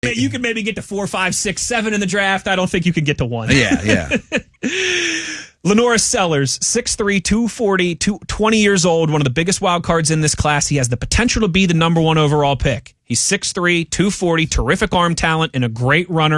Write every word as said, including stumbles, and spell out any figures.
You can maybe get to four, five, six, seven in the draft. I don't think you can get to one. Yeah, yeah. Lenoris Sellers, six three, two forty, twenty years old, one of the biggest wild cards in this class. He has the potential to be the number one overall pick. He's six three, two forty, terrific arm talent, and a great runner.